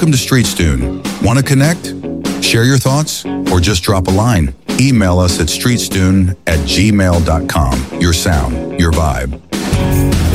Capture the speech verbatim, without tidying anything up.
Welcome to StreetStune. Want to connect? Share your thoughts? Or just drop a line? Email us at streetstune at gmail dot com. Your sound, your vibe.